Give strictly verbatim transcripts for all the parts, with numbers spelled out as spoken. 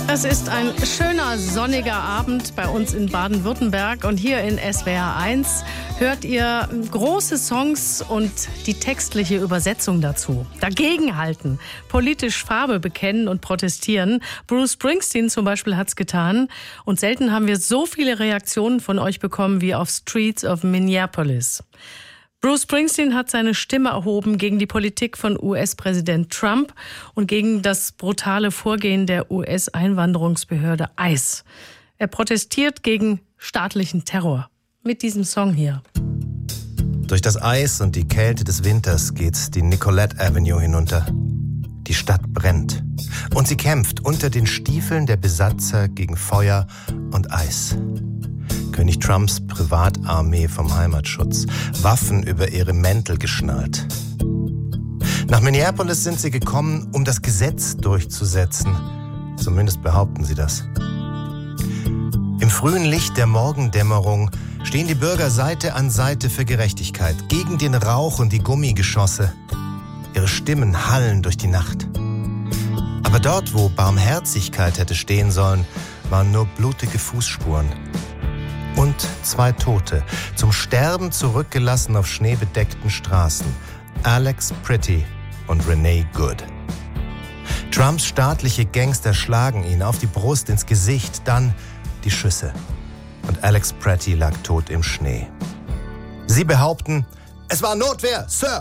Es ist ein schöner, sonniger Abend bei uns in Baden-Württemberg und hier in S W R eins hört ihr große Songs und die textliche Übersetzung dazu. Dagegenhalten, politisch Farbe bekennen und protestieren. Bruce Springsteen zum Beispiel hat's getan und selten haben wir so viele Reaktionen von euch bekommen wie auf Streets of Minneapolis. Bruce Springsteen hat seine Stimme erhoben gegen die Politik von U S-Präsident Trump und gegen das brutale Vorgehen der U S-Einwanderungsbehörde ICE. Er protestiert gegen staatlichen Terror mit diesem Song hier. Durch das Eis und die Kälte des Winters geht die Nicollet Avenue hinunter. Die Stadt brennt und sie kämpft unter den Stiefeln der Besatzer gegen Feuer und Eis. König Trumps Privatarmee vom Heimatschutz, Waffen über ihre Mäntel geschnallt. Nach Minneapolis sind sie gekommen, um das Gesetz durchzusetzen. Zumindest behaupten sie das. Im frühen Licht der Morgendämmerung stehen die Bürger Seite an Seite für Gerechtigkeit, gegen den Rauch und die Gummigeschosse. Ihre Stimmen hallen durch die Nacht. Aber dort, wo Barmherzigkeit hätte stehen sollen, waren nur blutige Fußspuren. Und zwei Tote, zum Sterben zurückgelassen auf schneebedeckten Straßen. Alex Pretty und Renee Good. Trumps staatliche Gangster schlagen ihn auf die Brust, ins Gesicht, dann die Schüsse. Und Alex Pretty lag tot im Schnee. Sie behaupten, es war Notwehr, Sir!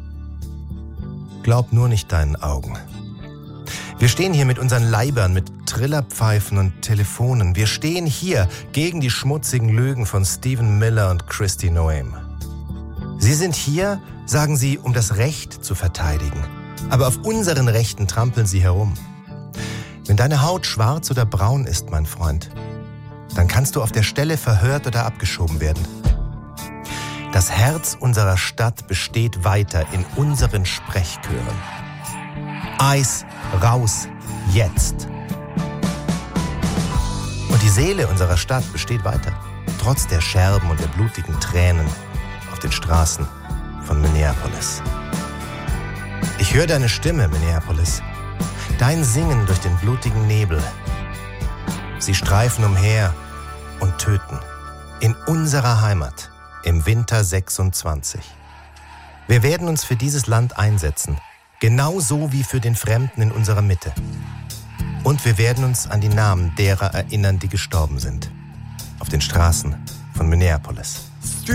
Glaub nur nicht deinen Augen. Wir stehen hier mit unseren Leibern, mit Trillerpfeifen und Telefonen. Wir stehen hier gegen die schmutzigen Lügen von Stephen Miller und Kristi Noem. Sie sind hier, sagen sie, um das Recht zu verteidigen. Aber auf unseren Rechten trampeln sie herum. Wenn deine Haut schwarz oder braun ist, mein Freund, dann kannst du auf der Stelle verhört oder abgeschoben werden. Das Herz unserer Stadt besteht weiter in unseren Sprechchören. Eis, raus, jetzt. Und die Seele unserer Stadt besteht weiter, trotz der Scherben und der blutigen Tränen auf den Straßen von Minneapolis. Ich höre deine Stimme, Minneapolis, dein Singen durch den blutigen Nebel. Sie streifen umher und töten in unserer Heimat im Winter sechsundzwanzig. Wir werden uns für dieses Land einsetzen, genauso wie für den Fremden in unserer Mitte. Und wir werden uns an die Namen derer erinnern, die gestorben sind. Auf den Straßen von Minneapolis.